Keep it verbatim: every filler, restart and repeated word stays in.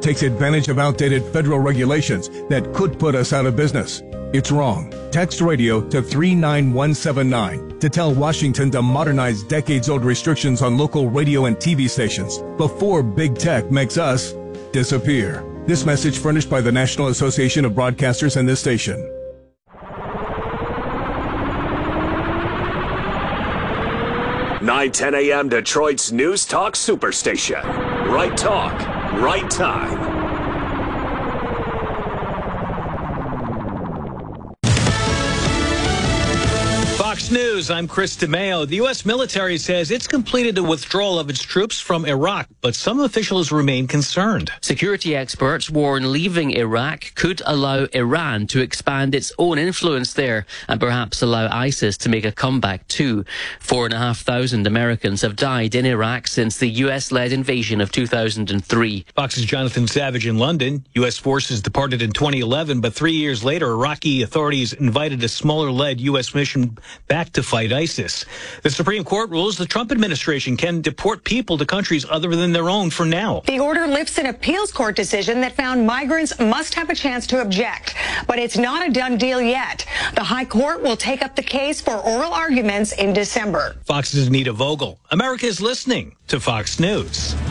takes advantage of outdated federal regulations that could put us out of business. It's wrong. Text radio to three nine one seven nine to tell Washington to modernize decades-old restrictions on local radio and T V stations before big tech makes us disappear. This message furnished by the National Association of Broadcasters and this station. nine ten a.m. Detroit's News Talk Superstation. Right talk, right time. Fox News, I'm Chris DeMeo. The U S military says it's completed a withdrawal of its troops from Iraq, but some officials remain concerned. Security experts warn leaving Iraq could allow Iran to expand its own influence there and perhaps allow ISIS to make a comeback too. Four and a half thousand Americans have died in Iraq since the U S-led invasion of two thousand three. Fox's Jonathan Savage in London. U S forces departed in twenty eleven, but three years later, Iraqi authorities invited a smaller-led U S mission back to fight ISIS. The Supreme Court rules the Trump administration can deport people to countries other than their own for now. The order lifts an appeals court decision that found migrants must have a chance to object, but it's not a done deal yet. The High Court will take up the case for oral arguments in December. Fox's Anita Vogel. America is listening to Fox News.